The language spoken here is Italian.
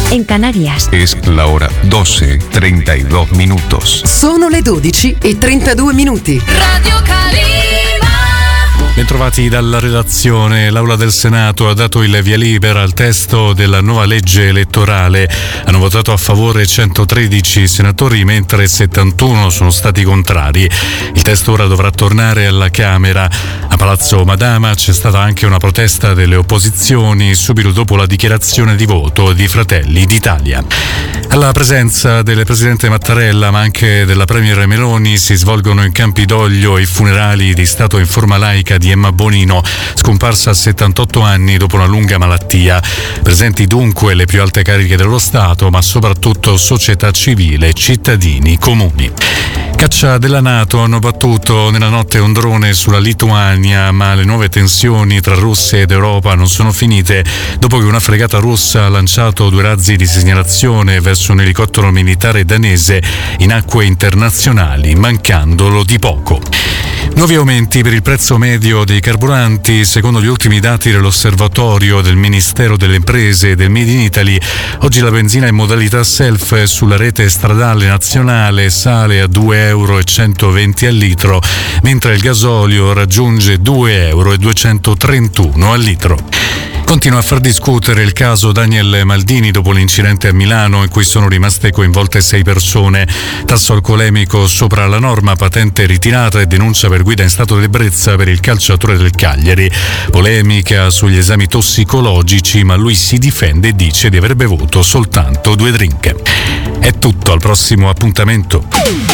en Canarias. Es la hora 12:32 minutos. Sono le 12:32. Radio Calima. Bentrovati dalla redazione. L'Aula del Senato ha dato il via libera al testo della nuova legge elettorale. Hanno votato a favore 113 senatori, mentre 71 sono stati contrari. Il testo ora dovrà tornare alla Camera. A Palazzo Madama c'è stata anche una protesta delle opposizioni subito dopo la dichiarazione di voto di Fratelli d'Italia. Alla presenza del presidente Mattarella, ma anche della premier Meloni, si svolgono in Campidoglio i funerali di stato in forma laica di Emma Bonino, scomparsa a 78 anni dopo una lunga malattia. Presenti dunque le più alte cariche dello Stato, ma soprattutto società civile, cittadini, comuni. Caccia della NATO: hanno battuto nella notte un drone sulla Lituania, ma le nuove tensioni tra Russia ed Europa non sono finite dopo che una fregata russa ha lanciato 2 razzi di segnalazione verso un elicottero militare danese in acque internazionali, mancandolo di poco. Nuovi aumenti per il prezzo medio dei carburanti. Secondo gli ultimi dati dell'osservatorio del Ministero delle Imprese e del Made in Italy, oggi la benzina in modalità self sulla rete stradale nazionale sale a 2,120 € al litro, mentre il gasolio raggiunge 2,231 € al litro. Continua a far discutere il caso Daniel Maldini dopo l'incidente a Milano in cui sono rimaste coinvolte 6 persone. Tasso alcolemico sopra la norma, patente ritirata e denuncia per guida in stato di ebbrezza per il calciatore del Cagliari. Polemica sugli esami tossicologici, ma lui si difende e dice di aver bevuto soltanto 2 drink. È tutto, al prossimo appuntamento.